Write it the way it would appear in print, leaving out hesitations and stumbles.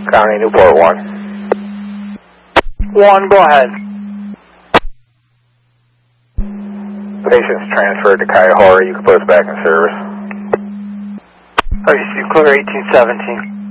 County Newport 1. 1, go ahead. Patient's transferred to Cuyahoga. You can put us back in service. RCC clear 1817.